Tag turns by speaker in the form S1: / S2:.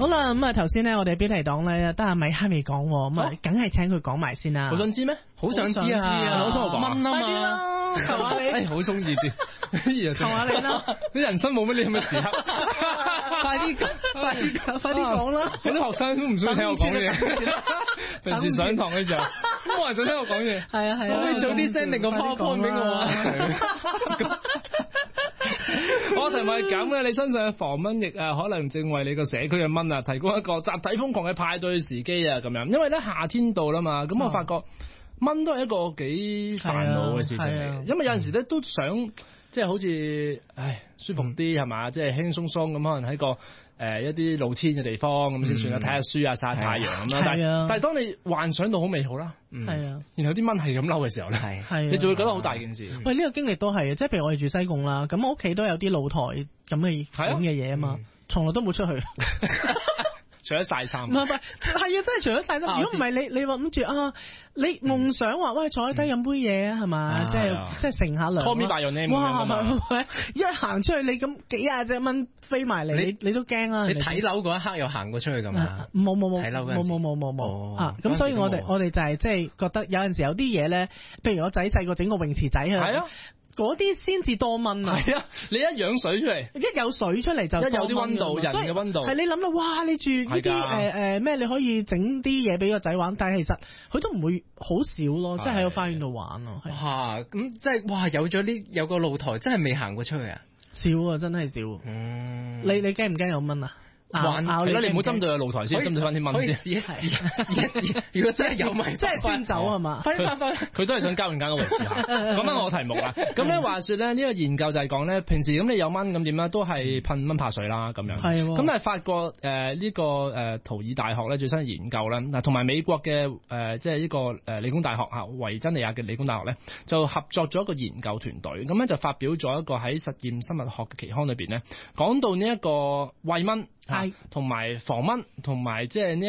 S1: 啦，咁啊頭先咧我哋標題黨咧得阿米哈未講，咁啊梗係請佢講埋先啦。
S2: 好想知咩？
S3: 好想知啊！
S2: 攞咗我講
S3: 蚊啊嘛，
S1: 求下你，
S2: 好中意啲，
S1: 求下你啦！
S2: 你人生冇乜呢咁嘅時刻，
S1: 快啲講啦！
S2: 有啲學生都唔想聽我講嘢，平時上堂嘅時候，冇人想聽我講嘢。
S1: 係啊，
S3: 可以早啲 send 定個 PowerPoint 俾我啊！
S2: 我題目係咁嘅，你身上嘅防蚊液啊，可能正為你個社區嘅蚊啊提供一個集體瘋狂嘅派對時機啊，咁樣。因為咧夏天到啦嘛，咁我發覺蚊都係一個幾煩惱嘅事情嚟嘅，因為有陣時咧都想即係好似舒服啲係嘛，即係輕輕鬆鬆咁可能喺個一啲露天嘅地方咁先算啦，睇下書啊，曬太陽咁樣。但係當你幻想到好美好啦，然後啲蚊係咁嬲嘅時候咧，你就會覺得好大件事。
S1: 喂，呢個經歷都係嘅，即係譬如我哋住西貢啦，咁我屋企都有啲露台咁嘅嘢啊嘛，從來都冇出去。
S2: 除咗曬衫，
S1: 唔係，係啊，真係除咗曬衫。如果唔係你話諗住啊，你夢想話喂坐喺低飲杯嘢啊，係嘛？即係乘下涼。
S2: Call me by your name。
S1: 哇，一行出去你咁幾廿隻蚊飛埋嚟，你都驚啦。
S3: 你睇樓嗰一刻又行過出去咁啊？
S1: 冇
S3: 睇樓嗰陣時
S1: 冇啊！咁所以我哋就係即係覺得有陣時有啲嘢咧，譬如我仔細個整個泳池仔啊。嗰啲先至多蚊啊！
S2: 係啊，你一養水出嚟，
S1: 一有水出嚟就
S2: 一有啲溫度，人嘅溫度
S1: 係你諗到哇！你住呢啲咩？你可以整啲嘢俾個仔玩，但係其實佢都唔會好少咯，即係喺個花園度玩咯。
S3: 哇！咁即係哇，有個露台，真係未行過出去啊！
S1: 少啊，真係少。你驚唔驚有蚊啊？
S2: 係啦，你唔好針對個露台先，針對翻啲蚊先。
S3: 試一試。如果真係有咪，
S1: 真係先走係嘛？
S3: 快啲！
S2: 佢都係想交換間屋嚟試下。講翻我題目啦。咁咧話說咧，呢個研究就係講咧，平時咁你有蚊咁點咧，都係噴蚊怕水啦咁樣。係。咁但係法國呢個圖爾大學咧最新嘅研究咧，嗱同埋美國嘅即係呢個理工大學維珍尼亞嘅理工大學咧，就合作咗一個研究團隊，咁咧就發表咗一個喺實驗生物學嘅期刊裏邊咧，講到呢一個餵蚊。同埋防蚊，同埋即係呢